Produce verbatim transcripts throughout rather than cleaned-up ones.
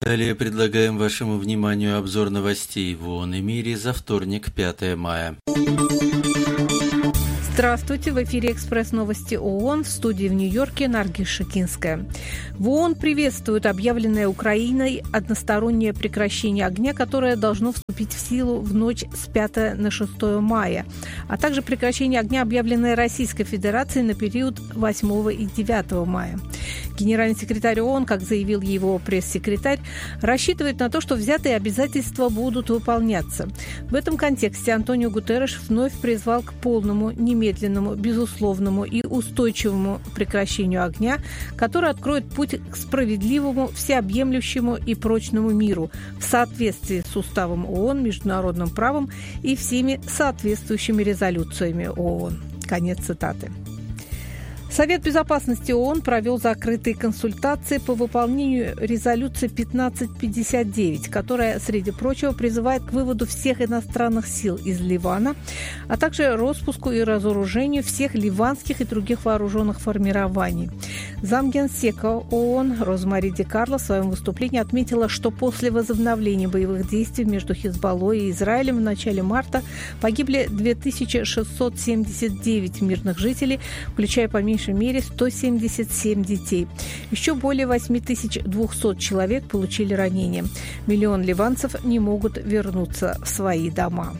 Далее предлагаем вашему вниманию обзор новостей в ООН и мире за вторник, пятое мая. Здравствуйте, в эфире «Экспресс-новости ООН», в студии в Нью-Йорке Наргиз Шакинская. В ООН приветствуют объявленное Украиной одностороннее прекращение огня, которое должно вступить в силу в ночь с пятого на шестое мая, а также прекращение огня, объявленное Российской Федерацией на период восьмого и девятого мая. Генеральный секретарь ООН, как заявил его пресс-секретарь, рассчитывает на то, что взятые обязательства будут выполняться. В этом контексте Антонио Гутерреш вновь призвал к полному, немедленному, безусловному и устойчивому прекращению огня, который откроет путь к справедливому, всеобъемлющему и прочному миру в соответствии с уставом ООН, международным правом и всеми соответствующими резолюциями ООН. Конец цитаты. Совет безопасности ООН провел закрытые консультации по выполнению резолюции пятнадцать пятьдесят девять, которая, среди прочего, призывает к выводу всех иностранных сил из Ливана, а также распуску и разоружению всех ливанских и других вооруженных формирований. Замгенсека ООН Розмари Ди Карло в своем выступлении отметила, что после возобновления боевых действий между Хизбаллой и Израилем в начале марта погибли две тысячи шестьсот семьдесят девять мирных жителей, включая по меньшей мере сто семьдесят семь детей. Еще более восемь тысяч двести человек получили ранения. Миллион ливанцев не могут вернуться в свои дома.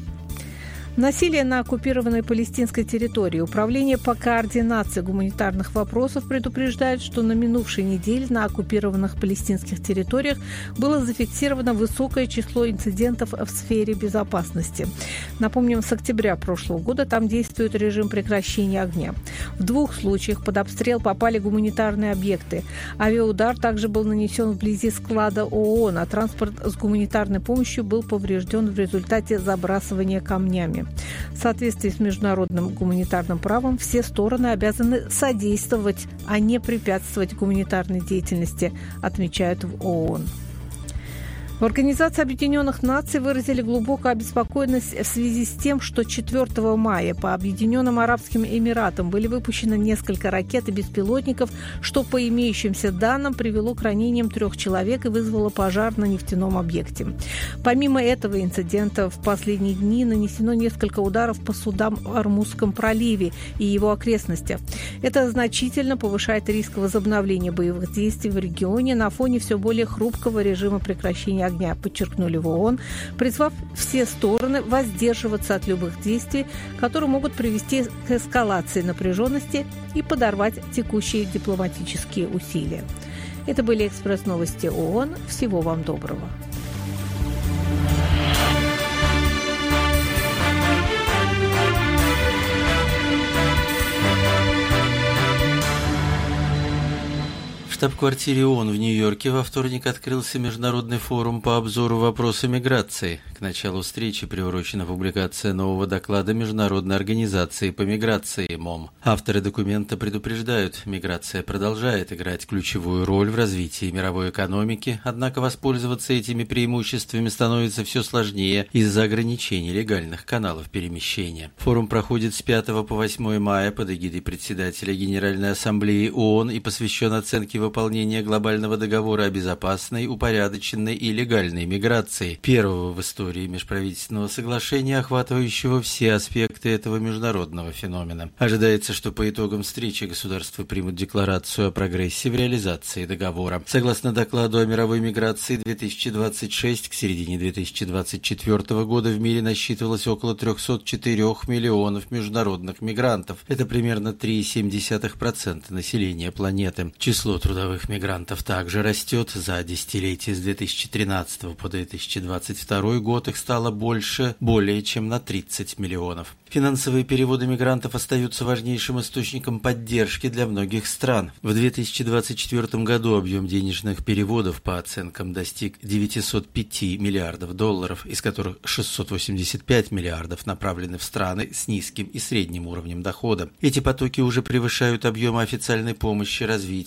Насилие на оккупированной палестинской территории. Управление по координации гуманитарных вопросов предупреждает, что на минувшей неделе на оккупированных палестинских территориях было зафиксировано высокое число инцидентов в сфере безопасности. Напомним, с октября прошлого года там действует режим прекращения огня. В двух случаях под обстрел попали гуманитарные объекты. Авиаудар также был нанесен вблизи склада ООН, а транспорт с гуманитарной помощью был поврежден в результате забрасывания камнями. В соответствии с международным гуманитарным правом все стороны обязаны содействовать, а не препятствовать гуманитарной деятельности, отмечают в ООН. В Организации Объединенных Наций выразили глубокую обеспокоенность в связи с тем, что четвёртого мая по Объединенным Арабским Эмиратам были выпущены несколько ракет и беспилотников, что по имеющимся данным привело к ранениям трех человек и вызвало пожар на нефтяном объекте. Помимо этого инцидента в последние дни нанесено несколько ударов по судам в Ормузском проливе и его окрестностях. Это значительно повышает риск возобновления боевых действий в регионе на фоне все более хрупкого режима прекращения огня, подчеркнули в ООН, призвав все стороны воздерживаться от любых действий, которые могут привести к эскалации напряженности и подорвать текущие дипломатические усилия. Это были экспресс-новости ООН. Всего вам доброго. В штаб-квартире ООН в Нью-Йорке во вторник открылся международный форум по обзору вопроса миграции. К началу встречи приурочена публикация нового доклада Международной организации по миграции МОМ. Авторы документа предупреждают, миграция продолжает играть ключевую роль в развитии мировой экономики, однако воспользоваться этими преимуществами становится все сложнее из-за ограничений легальных каналов перемещения. Форум проходит с пятого по восьмое мая под эгидой председателя Генеральной Ассамблеи ООН и посвящен оценке выполнения глобального договора о безопасной, упорядоченной и легальной миграции, первого в истории межправительственного соглашения, охватывающего все аспекты этого международного феномена. Ожидается, что по итогам встречи государства примут декларацию о прогрессе в реализации договора. Согласно докладу о мировой миграции две тысячи двадцать шесть, к середине две тысячи двадцать четвёртого года в мире насчитывалось около триста четыре миллионов международных мигрантов. Это примерно три целых семь десятых процента населения планеты. Число трудовых мигрантов также растет. За десятилетие с две тысячи тринадцатого по две тысячи двадцать второй год их стало больше более чем на тридцать миллионов. Финансовые переводы мигрантов остаются важнейшим источником поддержки для многих стран. В две тысячи двадцать четвёртом году объем денежных переводов по оценкам достиг девятьсот пять миллиардов долларов, из которых шестьсот восемьдесят пять миллиардов направлены в страны с низким и средним уровнем дохода. Эти потоки уже превышают объемы официальной помощи развитию и прямых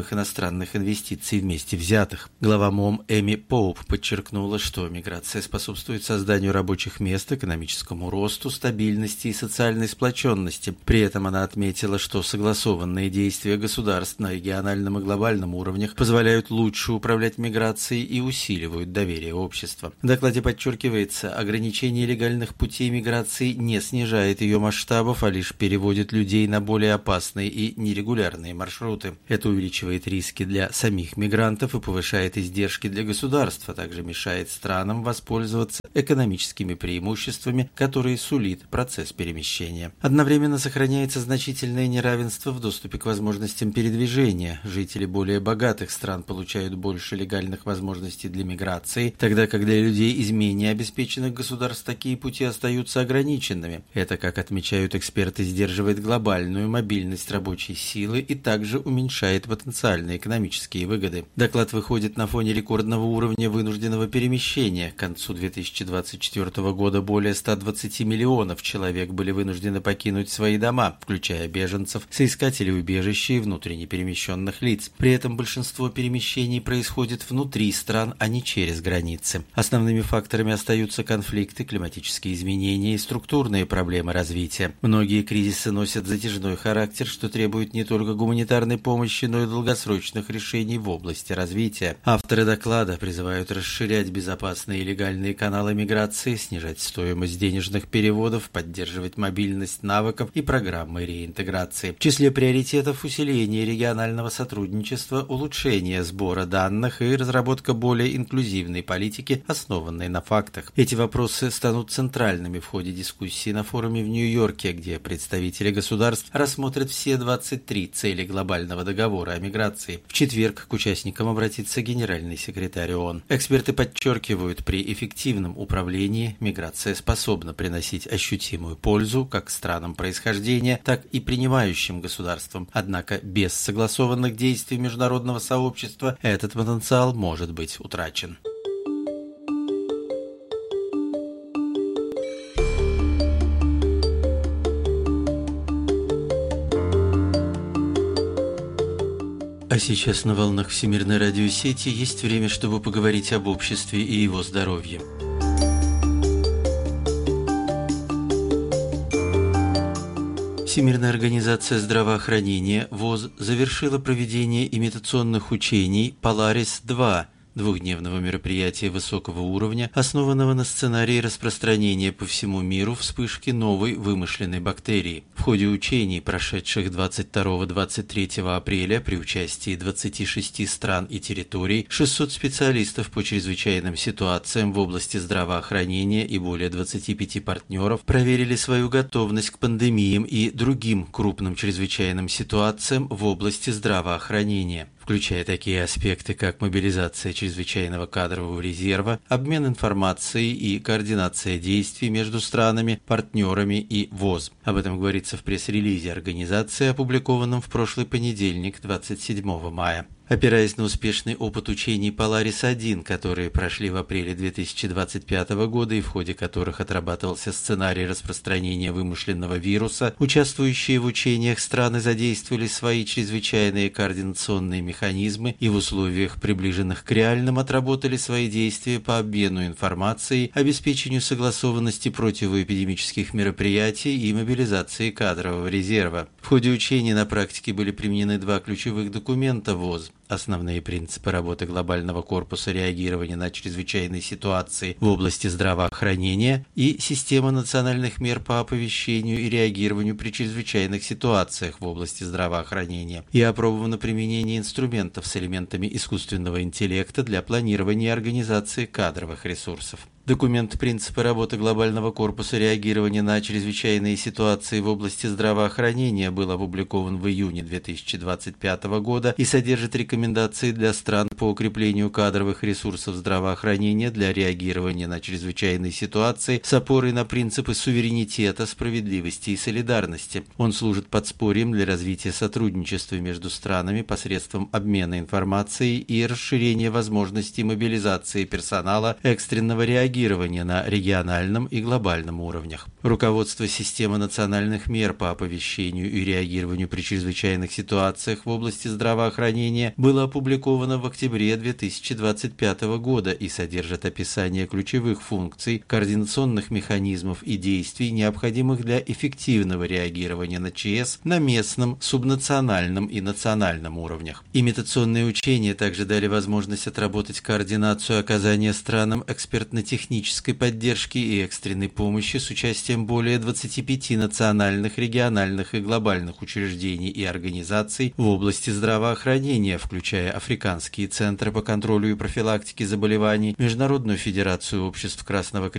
необходимых иностранных инвестиций вместе взятых. Глава МОМ Эми Поуп подчеркнула, что миграция способствует созданию рабочих мест, экономическому росту, стабильности и социальной сплоченности. При этом она отметила, что согласованные действия государств на региональном и глобальном уровнях позволяют лучше управлять миграцией и усиливают доверие общества. В докладе подчеркивается, ограничение легальных путей миграции не снижает ее масштабов, а лишь переводит людей на более опасные и нерегулярные маршруты. Это увеличивает риски для самих мигрантов и повышает издержки для государства, а также мешает странам воспользоваться экономическими преимуществами, которые сулит процесс перемещения. Одновременно сохраняется значительное неравенство в доступе к возможностям передвижения. Жители более богатых стран получают больше легальных возможностей для миграции, тогда как для людей из менее обеспеченных государств такие пути остаются ограниченными. Это, как отмечают эксперты, сдерживает глобальную мобильность рабочей силы и также уменьшает потенциальные экономические выгоды. Доклад выходит на фоне рекордного уровня вынужденного перемещения. К концу две тысячи двадцать четвёртого года более ста двадцати миллионов человек были вынуждены покинуть свои дома, включая беженцев, соискателей убежища и внутренне перемещенных лиц. При этом большинство перемещений происходит внутри стран, а не через границы. Основными факторами остаются конфликты, климатические изменения и структурные проблемы развития. Многие кризисы носят затяжной характер, что требует не только гуманитарной помощи, но и долгосрочных решений в области развития. Авторы доклада призывают расширять безопасные и легальные каналы миграции, снижать стоимость денежных переводов, поддерживать мобильность навыков и программы реинтеграции. В числе приоритетов усиление регионального сотрудничества, улучшение сбора данных и разработка более инклюзивной политики, основанной на фактах. Эти вопросы станут центральными в ходе дискуссии на форуме в Нью-Йорке, где представители государств рассмотрят все двадцать три цели глобального договора о миграции. В четверг к участникам обратится генеральный секретарь ООН. Эксперты подчеркивают, при эффективном управлении миграция способна приносить ощутимую пользу как странам происхождения, так и принимающим государствам. Однако без согласованных действий международного сообщества этот потенциал может быть утрачен. А сейчас на волнах Всемирной радиосети есть время, чтобы поговорить об обществе и его здоровье. Всемирная организация здравоохранения ВОЗ завершила проведение имитационных учений Polaris-два, двухдневного мероприятия высокого уровня, основанного на сценарии распространения по всему миру вспышки новой вымышленной бактерии. В ходе учений, прошедших двадцать второго — двадцать третьего апреля при участии двадцати шести стран и территорий, шестьсот специалистов по чрезвычайным ситуациям в области здравоохранения и более двадцати пяти партнеров проверили свою готовность к пандемиям и другим крупным чрезвычайным ситуациям в области здравоохранения, включая такие аспекты, как мобилизация чрезвычайного кадрового резерва, обмен информацией и координация действий между странами, партнерами и ВОЗ. Об этом говорится в пресс-релизе организации, опубликованном в прошлый понедельник, двадцать седьмого мая. Опираясь на успешный опыт учений Polaris-один, которые прошли в апреле две тысячи двадцать пятого года и в ходе которых отрабатывался сценарий распространения вымышленного вируса, участвующие в учениях страны задействовали свои чрезвычайные координационные механизмы и в условиях, приближенных к реальным, отработали свои действия по обмену информацией, обеспечению согласованности противоэпидемических мероприятий и мобилизации кадрового резерва. В ходе учений на практике были применены два ключевых документа ВОЗ: основные принципы работы глобального корпуса реагирования на чрезвычайные ситуации в области здравоохранения и система национальных мер по оповещению и реагированию при чрезвычайных ситуациях в области здравоохранения, и опробовано применение инструментов с элементами искусственного интеллекта для планирования и организации кадровых ресурсов. Документ «Принципы работы глобального корпуса реагирования на чрезвычайные ситуации в области здравоохранения» был опубликован в июне две тысячи двадцать пятого года и содержит рекомендации для стран по укреплению кадровых ресурсов здравоохранения для реагирования на чрезвычайные ситуации с опорой на принципы суверенитета, справедливости и солидарности. Он служит подспорьем для развития сотрудничества между странами посредством обмена информацией и расширения возможностей мобилизации персонала экстренного реагирования реагирования на региональном и глобальном уровнях. Руководство системы национальных мер по оповещению и реагированию при чрезвычайных ситуациях в области здравоохранения было опубликовано в октябре две тысячи двадцать пятого года и содержит описание ключевых функций, координационных механизмов и действий, необходимых для эффективного реагирования на ЧС на местном, субнациональном и национальном уровнях. Имитационные учения также дали возможность отработать координацию оказания странам экспертно-технической поддержки и экстренной помощи с участием более двадцати пяти национальных, региональных и глобальных учреждений и организаций в области здравоохранения, включая Африканские центры по контролю и профилактике заболеваний, Международную федерацию обществ Красного Креста,